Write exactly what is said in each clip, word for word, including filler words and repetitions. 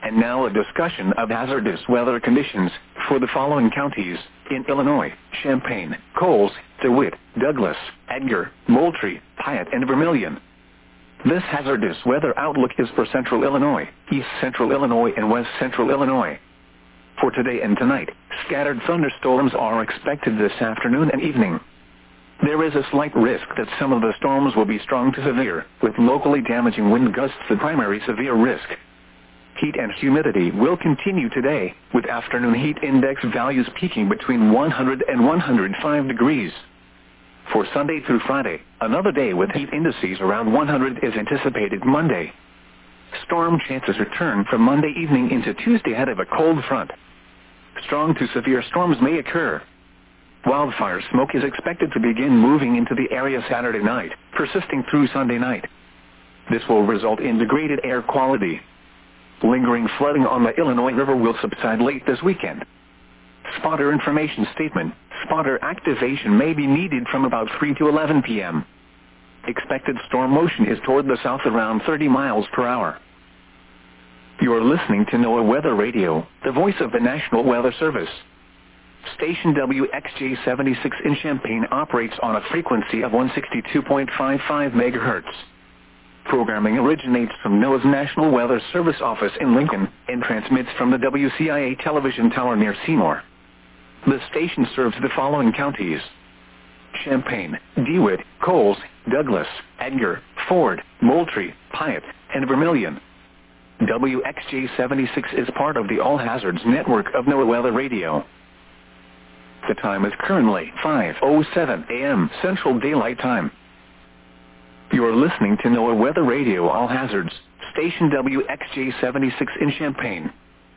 And now a discussion of hazardous weather conditions for the following counties in Illinois: Champaign, Coles, DeWitt, Douglas, Edgar, Moultrie, Piatt, and Vermilion. This hazardous weather outlook is for Central Illinois, East Central Illinois, and West Central Illinois. For today and tonight, scattered thunderstorms are expected this afternoon and evening. There is a slight risk that some of the storms will be strong to severe, with locally damaging wind gusts the primary severe risk. Heat and humidity will continue today, with afternoon heat index values peaking between one hundred and one hundred five degrees. For Sunday through Friday, another day with heat indices around one hundred is anticipated Monday. Storm chances return from Monday evening into Tuesday ahead of a cold front. Strong to severe storms may occur. Wildfire smoke is expected to begin moving into the area Saturday night, persisting through Sunday night. This will result in degraded air quality. Lingering flooding on the Illinois River will subside late this weekend. Spotter information statement: spotter activation may be needed from about three to eleven p m Expected storm motion is toward the south around thirty miles per hour. You are listening to NOAA Weather Radio, the voice of the National Weather Service. Station W X J seventy-six in Champaign operates on a frequency of one hundred sixty-two point five five megahertz. Programming originates from NOAA's National Weather Service office in Lincoln and transmits from the W C I A television tower near Seymour. The station serves the following counties: Champaign, DeWitt, Coles, Douglas, Edgar, Ford, Moultrie, Piatt, and Vermilion. W X J seventy-six is part of the All Hazards network of NOAA Weather Radio. The time is currently five oh seven a m Central Daylight Time. You are listening to NOAA Weather Radio All Hazards, station W X J seventy-six in Champaign.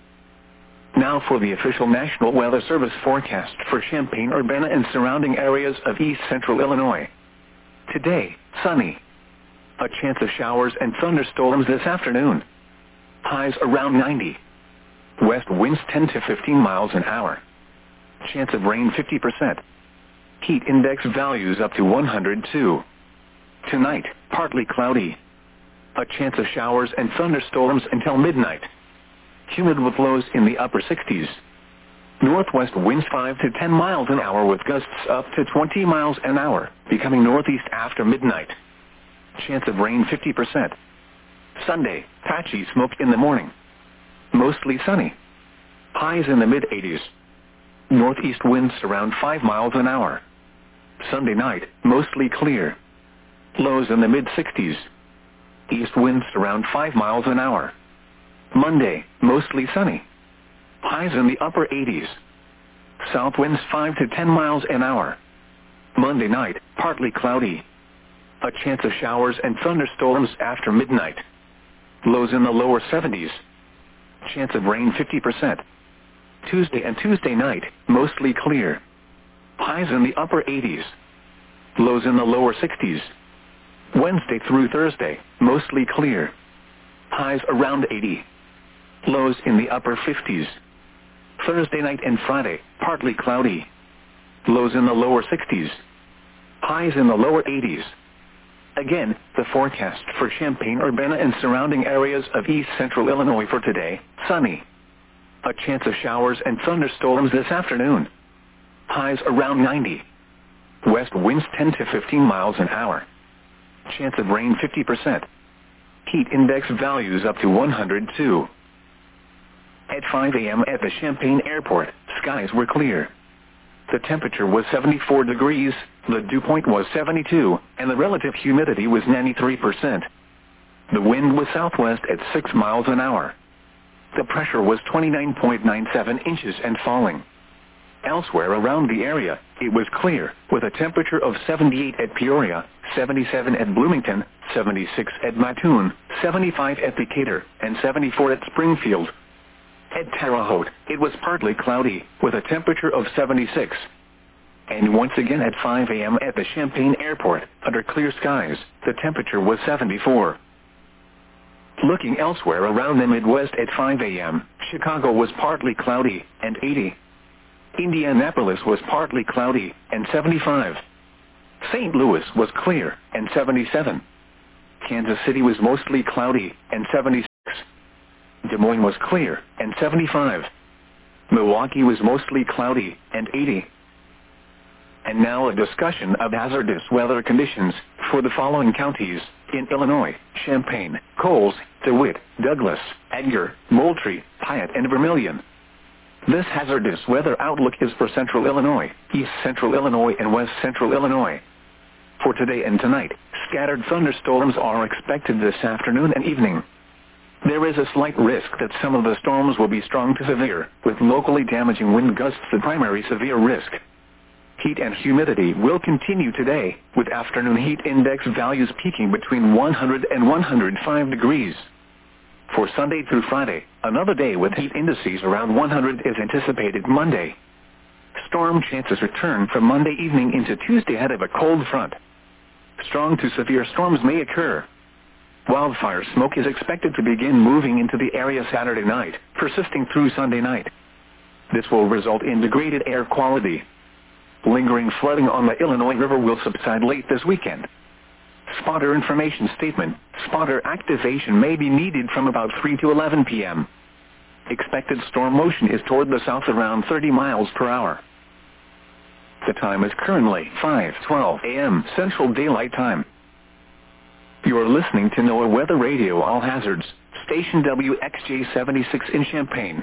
Now for the official National Weather Service forecast for Champaign, Urbana, and surrounding areas of East Central Illinois. Today, sunny. A chance of showers and thunderstorms this afternoon. Highs around ninety. West winds ten to fifteen miles an hour. Chance of rain fifty percent. Heat index values up to one hundred two. Tonight, partly cloudy. A chance of showers and thunderstorms until midnight. Humid with lows in the upper sixties. Northwest winds five to ten miles an hour with gusts up to twenty miles an hour, becoming northeast after midnight. Chance of rain fifty percent. Sunday, patchy smoke in the morning. Mostly sunny. Highs in the mid eighties. Northeast winds around five miles an hour. Sunday night, mostly clear. Lows in the mid sixties. East winds around five miles an hour. Monday, mostly sunny. Highs in the upper eighties. South winds five to ten miles an hour. Monday night, partly cloudy. A chance of showers and thunderstorms after midnight. Lows in the lower seventies. Chance of rain fifty percent. Tuesday and Tuesday night, mostly clear. Highs in the upper eighties. Lows in the lower sixties. Wednesday through Thursday, mostly clear. Highs around eighty. Lows in the upper fifties. Thursday night and Friday, partly cloudy. Lows in the lower sixties. Highs in the lower eighties. Again, the forecast for Champaign, Urbana, and surrounding areas of East Central Illinois for today: sunny. A chance of showers and thunderstorms this afternoon. Highs around ninety. West winds ten to fifteen miles an hour. Chance of rain fifty percent. Heat index values up to one hundred two. At five a m at the Champaign Airport, skies were clear. The temperature was seventy-four degrees, the dew point was seventy-two, and the relative humidity was ninety-three percent. The wind was southwest at six miles an hour. The pressure was twenty-nine point nine seven inches and falling. Elsewhere around the area, it was clear, with a temperature of seventy-eight at Peoria, seventy-seven at Bloomington, seventy-six at Mattoon, seventy-five at Decatur, and seventy-four at Springfield. At Terre Haute, it was partly cloudy, with a temperature of seventy-six. And once again at five a m at the Champaign Airport, under clear skies, the temperature was seventy-four. Looking elsewhere around the Midwest at five a m, Chicago was partly cloudy, and eighty. Indianapolis was partly cloudy, and seventy-five. Saint Louis was clear, and seventy-seven. Kansas City was mostly cloudy, and seventy-six. Des Moines was clear, and seventy-five. Milwaukee was mostly cloudy, and eighty. And now a discussion of hazardous weather conditions for the following counties in Illinois: Champaign, Coles, DeWitt, Douglas, Edgar, Moultrie, Piatt, and Vermilion. This hazardous weather outlook is for central Illinois, east central Illinois, and west central Illinois. For today and tonight, scattered thunderstorms are expected this afternoon and evening. There is a slight risk that some of the storms will be strong to severe, with locally damaging wind gusts the primary severe risk. Heat and humidity will continue today, with afternoon heat index values peaking between one hundred and one hundred five degrees. For Sunday through Friday, another day with heat indices around one hundred is anticipated Monday. Storm chances return from Monday evening into Tuesday ahead of a cold front. Strong to severe storms may occur. Wildfire smoke is expected to begin moving into the area Saturday night, persisting through Sunday night. This will result in degraded air quality. Lingering flooding on the Illinois River will subside late this weekend. Spotter information statement: spotter activation may be needed from about three to eleven p m Expected storm motion is toward the south around thirty miles per hour. The time is currently five twelve a m Central Daylight Time. You are listening to NOAA Weather Radio All Hazards, station W X J seventy-six in Champaign.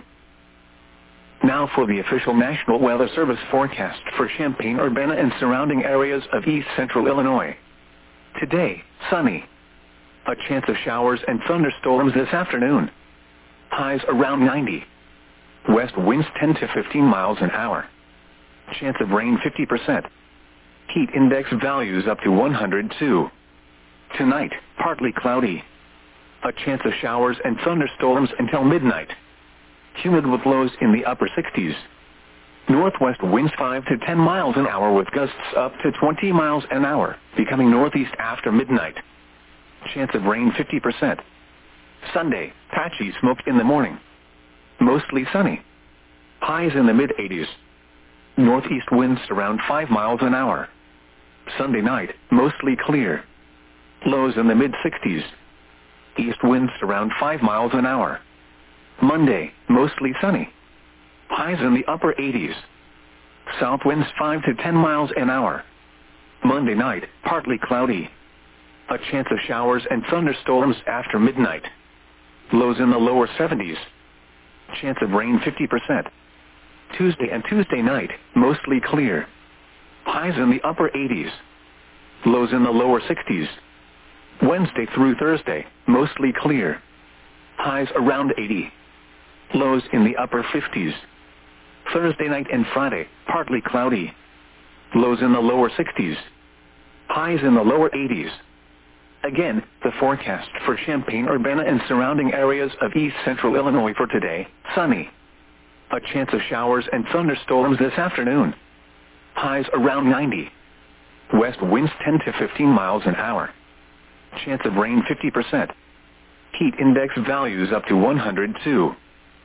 Now for the official National Weather Service forecast for Champaign, Urbana, and surrounding areas of east central Illinois. Today, sunny. A chance of showers and thunderstorms this afternoon. Highs around ninety. West winds ten to fifteen miles an hour. Chance of rain fifty percent. Heat index values up to one hundred two. Tonight, partly cloudy. A chance of showers and thunderstorms until midnight. Humid with lows in the upper sixties. Northwest winds five to ten miles an hour with gusts up to twenty miles an hour, becoming northeast after midnight. Chance of rain fifty percent. Sunday, patchy smoke in the morning. Mostly sunny. Highs in the mid eighties. Northeast winds around five miles an hour. Sunday night, mostly clear. Lows in the mid sixties. East winds around five miles an hour. Monday, mostly sunny. Highs in the upper eighties. South winds five to ten miles an hour. Monday night, partly cloudy. A chance of showers and thunderstorms after midnight. Lows in the lower seventies. Chance of rain fifty percent. Tuesday and Tuesday night, mostly clear. Highs in the upper eighties. Lows in the lower sixties. Wednesday through Thursday, mostly clear. Highs around eighty. Lows in the upper fifties. Thursday night and Friday, partly cloudy. Lows in the lower sixties. Highs in the lower eighties. Again, the forecast for Champaign, Urbana, and surrounding areas of east central Illinois for today: sunny. A chance of showers and thunderstorms this afternoon. Highs around ninety. West winds ten to fifteen miles an hour. Chance of rain fifty percent. Heat index values up to one hundred two.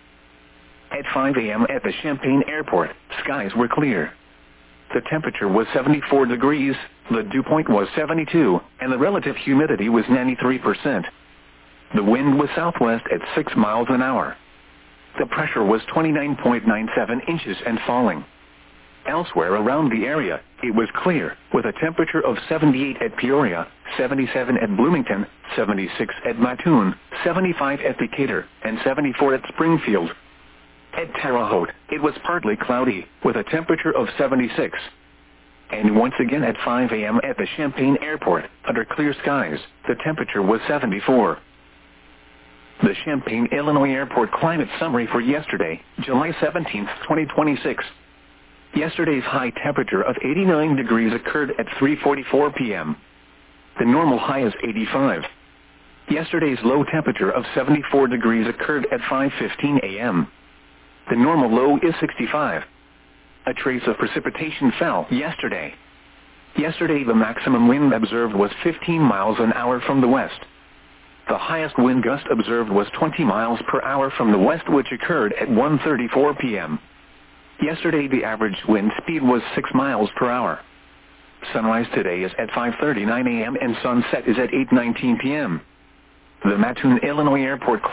At five a m at the Champaign Airport, skies were clear. The temperature was seventy-four degrees, the dew point was seventy-two, and the relative humidity was ninety-three percent. The wind was southwest at six miles an hour. The pressure was twenty-nine point nine seven inches and falling. Elsewhere around the area, it was clear, with a temperature of seventy-eight at Peoria, seventy-seven at Bloomington, seventy-six at Mattoon, seventy-five at Decatur, and seventy-four at Springfield. At Terre Haute, it was partly cloudy, with a temperature of seventy-six. And once again at five a m at the Champaign Airport, under clear skies, the temperature was seventy-four. The Champaign, Illinois Airport climate summary for yesterday, July seventeenth, twenty twenty-six. Yesterday's high temperature of eighty-nine degrees occurred at three forty-four p m The normal high is eighty-five. Yesterday's low temperature of seventy-four degrees occurred at five fifteen a m The normal low is sixty-five. A trace of precipitation fell yesterday. Yesterday the maximum wind observed was fifteen miles an hour from the west. The highest wind gust observed was twenty miles per hour from the west, which occurred at one thirty-four p m Yesterday the average wind speed was six miles per hour. Sunrise today is at five thirty-nine a m and sunset is at eight nineteen p m The Mattoon, Illinois Airport